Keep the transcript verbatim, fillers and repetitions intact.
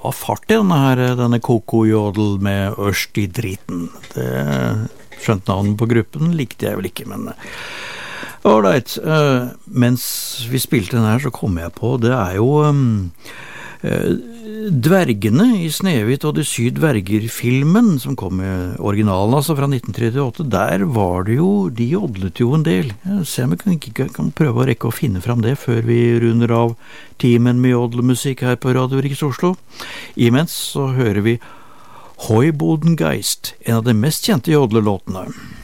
bra fart i denne her, denne Koko-jodel med Ørst i driten. Det skjønt navnet på gruppen likte jeg vel ikke, men alright. Uh, mens vi spilte den her, så kom jeg på, det er jo um, uh, Dvergene i Snehvit og de syv dverger-filmen, som kom i originalen, altså fra nitten trettiåtte, der var det jo, de jodlet jo en del. Jeg ser om jeg kan, ikke, kan prøve å rekke å finne fram det før vi runder av timen med jodlemusikk her på Radio Riks Oslo. Imens så hører vi Hoi Boden Geist, en av de mest kjente jodlelåtene.